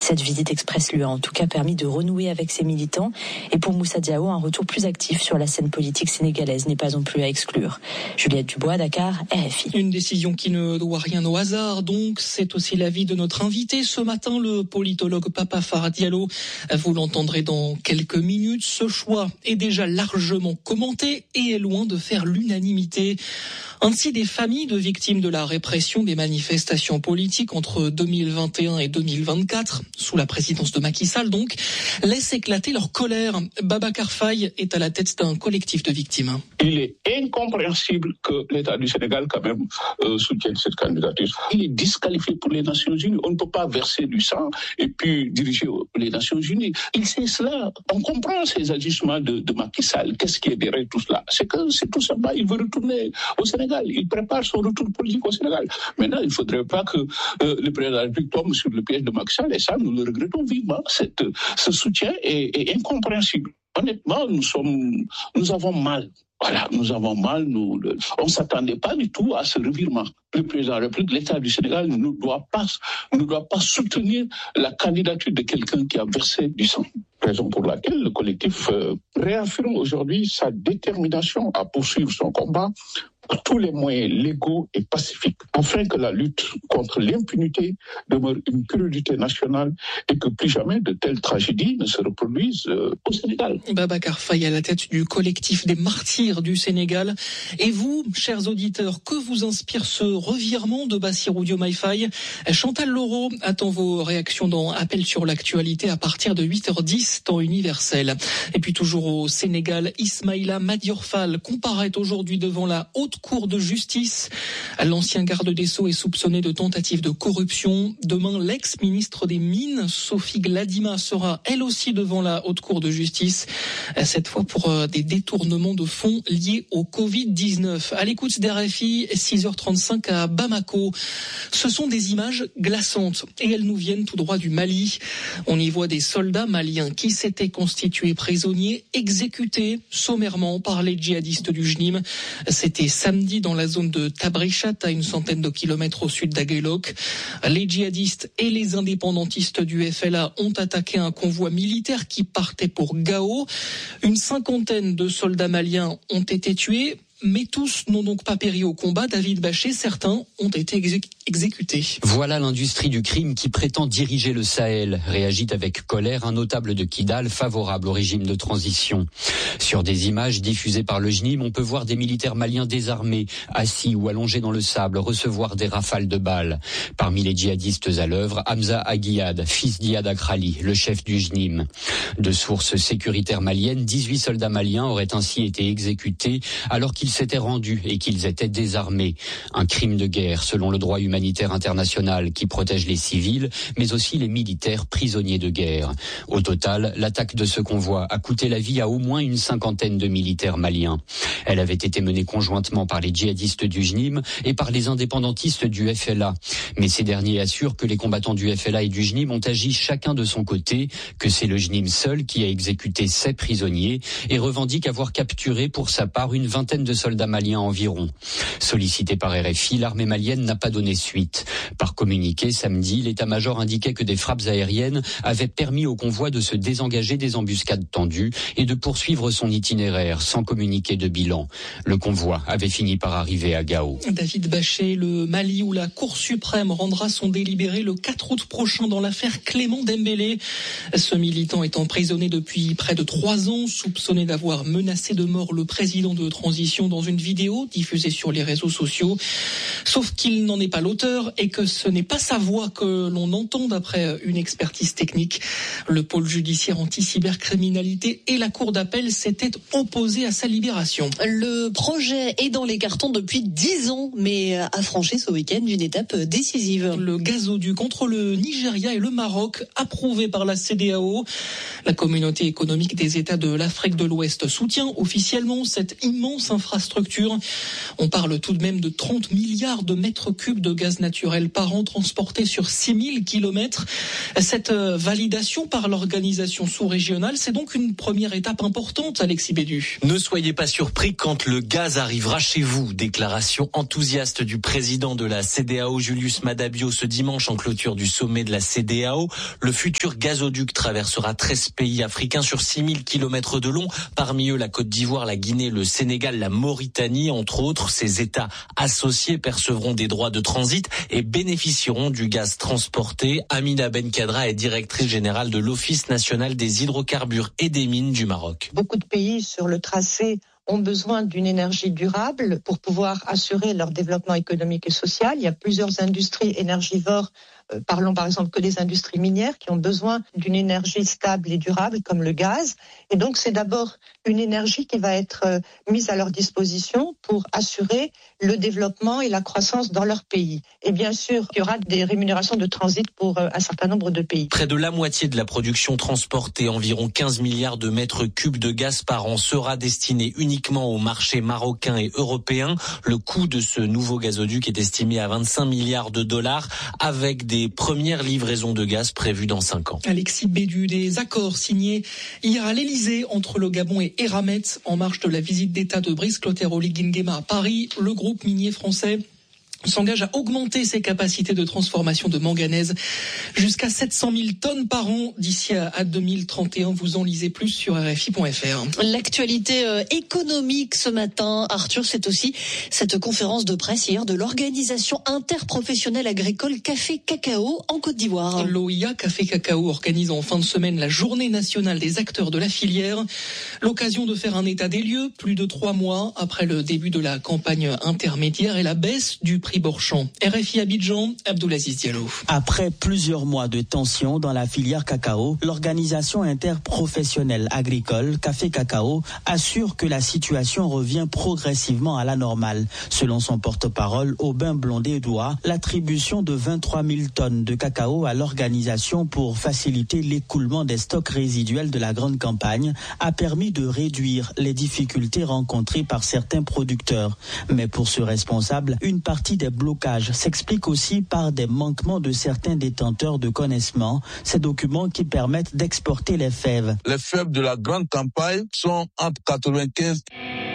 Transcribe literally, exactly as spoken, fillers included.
Cette visite express lui a en tout cas permis de renouer avec ses militants. Et pour Moussa Diaw, un retour plus actif sur la scène politique sénégalaise n'est pas non plus à exclure. Juliette Dubois, Dakar, R F I. Une décision qui ne doit rien au hasard, donc c'est aussi l'avis de notre invité ce matin, le politologue Papa Fara Diallo. Vous l'entendrez dans quelques minutes. Ce choix est déjà largement commenté et est loin de faire l'unanimité. Ainsi, des familles de victimes de la répression des manifestations politiques entre deux mille vingt et un et deux mille vingt-quatre, sous la présidence de Macky Sall donc, laissent éclater leur colère. Babacar Faye est à la tête d'un collectif de victimes. Il est incompréhensible que l'État du Sénégal quand même euh, soutienne cette candidature. Il est disqualifié pour les Nations Unies. On ne peut pas verser du sang et puis diriger les Nations Unies. Il sait cela. On comprend ces agissements de, de Macky Sall. Qu'est-ce qui est derrière tout cela? C'est que c'est tout simplement, il veut retourner au Sénégal. Il prépare son retour politique au Sénégal. Maintenant, il ne faudrait pas que euh, le président de la République tombe sur le piège de Macky Sall. Et ça, nous le regrettons vivement. Cette, ce soutien est, est incompréhensible. Honnêtement, nous sommes, nous avons mal. Voilà, nous avons mal. Nous, on ne s'attendait pas du tout à ce revirement. Le président de la République, l'État du Sénégal ne doit pas, ne doit pas soutenir la candidature de quelqu'un qui a versé du sang. Raison pour laquelle le collectif euh, réaffirme aujourd'hui sa détermination à poursuivre son combat par tous les moyens légaux et pacifiques, afin que la lutte contre l'impunité demeure une priorité nationale et que plus jamais de telles tragédies ne se reproduisent euh, au Sénégal. Babacar Faye à la tête du collectif des martyrs du Sénégal. Et vous, chers auditeurs, que vous inspire ce revirement de Bassirou Diomaye Faye? Chantal Laureau attend vos réactions dans Appel sur l'actualité à partir de huit heures dix, temps universel. Et puis toujours au Sénégal, Ismaïla Madior Fall comparaît aujourd'hui devant la haute cour de justice. L'ancien garde des Sceaux est soupçonné de tentative de corruption. Demain, l'ex-ministre des Mines, Sophie Gladima, sera elle aussi devant la haute cour de justice. Cette fois pour des détournements de fonds liés au covid dix-neuf. À l'écoute d'R F I, six heures trente-cinq à Bamako. Ce sont des images glaçantes et elles nous viennent tout droit du Mali. On y voit des soldats maliens qui s'étaient constitués prisonniers, exécutés sommairement par les djihadistes du J N I M. C'était samedi dans la zone de Tabrichat, à une centaine de kilomètres au sud d'Aguelok. Les djihadistes et les indépendantistes du F L A ont attaqué un convoi militaire qui partait pour Gao. Une cinquantaine de soldats maliens ont été tués. Mais tous n'ont donc pas péri au combat. David Bachet, certains ont été exé- exécutés. Voilà l'industrie du crime qui prétend diriger le Sahel, réagit avec colère un notable de Kidal favorable au régime de transition. Sur des images diffusées par le J N I M, on peut voir des militaires maliens désarmés, assis ou allongés dans le sable, recevoir des rafales de balles. Parmi les djihadistes à l'œuvre, Hamza Aguiad, fils d'Iyad Akrali, le chef du J N I M. De sources sécuritaires maliennes, dix-huit soldats maliens auraient ainsi été exécutés alors qu'ils s'étaient rendus et qu'ils étaient désarmés. Un crime de guerre selon le droit humanitaire international qui protège les civils, mais aussi les militaires prisonniers de guerre. Au total, l'attaque de ce convoi a coûté la vie à au moins une cinquantaine de militaires maliens. Elle avait été menée conjointement par les djihadistes du J N I M et par les indépendantistes du F L A. Mais ces derniers assurent que les combattants du F L A et du J N I M ont agi chacun de son côté, que c'est le J N I M seul qui a exécuté ces prisonniers et revendique avoir capturé pour sa part une vingtaine de soldats maliens environ. Sollicité par R F I, l'armée malienne n'a pas donné suite. Par communiqué, samedi, l'état-major indiquait que des frappes aériennes avaient permis au convoi de se désengager des embuscades tendues et de poursuivre son itinéraire sans communiquer de bilan. Le convoi avait fini par arriver à Gao. David Bachet, le Mali où la Cour suprême rendra son délibéré le quatre août prochain dans l'affaire Clément Dembélé. Ce militant est emprisonné depuis près de trois ans, soupçonné d'avoir menacé de mort le président de transition dans une vidéo diffusée sur les réseaux sociaux. Sauf qu'il n'en est pas l'auteur et que ce n'est pas sa voix que l'on entend d'après une expertise technique. Le pôle judiciaire anti-cybercriminalité et la cour d'appel s'étaient opposés à sa libération. Le projet est dans les cartons depuis dix ans, mais a franchi ce week-end une étape décisive. Le gazoduc entre le Nigeria et le Maroc, approuvé par la C E D E A O. La communauté économique des États de l'Afrique de l'Ouest soutient officiellement cette immense infrastructure. On parle tout de même de trente milliards de mètres cubes de gaz naturel par an transporté sur six mille kilomètres. Cette validation par l'organisation sous-régionale, c'est donc une première étape importante, Alexis Bédu. Ne soyez pas surpris quand le gaz arrivera chez vous. Déclaration enthousiaste du président de la C D A O, Julius Madabio, ce dimanche en clôture du sommet de la C D A O. Le futur gazoduc traversera treize pays africains sur six mille kilomètres de long. Parmi eux, la Côte d'Ivoire, la Guinée, le Sénégal, la Mauritanie, entre autres. Ces États associés percevront des droits de transit et bénéficieront du gaz transporté. Amina Benkadra est directrice générale de l'Office national des hydrocarbures et des mines du Maroc. Beaucoup de pays sur le tracé ont besoin d'une énergie durable pour pouvoir assurer leur développement économique et social. Il y a plusieurs industries énergivores, euh, parlons par exemple que des industries minières, qui ont besoin d'une énergie stable et durable comme le gaz. Et donc c'est d'abord une énergie qui va être euh, mise à leur disposition pour assurer le développement et la croissance dans leur pays. Et bien sûr, il y aura des rémunérations de transit pour euh, un certain nombre de pays. Près de la moitié de la production transportée, environ quinze milliards de mètres cubes de gaz par an, sera destinée uniquement au marché marocain et européen. Le coût de ce nouveau gazoduc est estimé à vingt-cinq milliards de dollars, avec des premières livraisons de gaz prévues dans cinq ans. Alexis Bédu, des accords signés hier à l'Elysée entre le Gabon et Eramet en marge de la visite d'État de Brice Clotaire Oligui Nguema à Paris. Le groupe minier français s'engage à augmenter ses capacités de transformation de manganèse jusqu'à sept cent mille tonnes par an d'ici à deux mille trente et un. Vous en lisez plus sur R F I point F R. L'actualité euh, économique ce matin, Arthur, c'est aussi cette conférence de presse hier de l'organisation interprofessionnelle agricole Café Cacao en Côte d'Ivoire. L'O I A Café Cacao organise en fin de semaine la journée nationale des acteurs de la filière. L'occasion de faire un état des lieux plus de trois mois après le début de la campagne intermédiaire et la baisse du prix Borchamp. R F I Abidjan, Abdoulaziz Diallo. Après plusieurs mois de tension dans la filière cacao, l'organisation interprofessionnelle agricole Café Cacao assure que la situation revient progressivement à la normale. Selon son porte-parole, Aubin Blondé-Doua, l'attribution de vingt-trois mille tonnes de cacao à l'organisation pour faciliter l'écoulement des stocks résiduels de la grande campagne a permis de réduire les difficultés rencontrées par certains producteurs. Mais pour ce responsable, une partie des blocages s'expliquent aussi par des manquements de certains détenteurs de connaissements, ces documents qui permettent d'exporter les fèves. Les fèves de la grande campagne sont entre quatre-vingt-quinze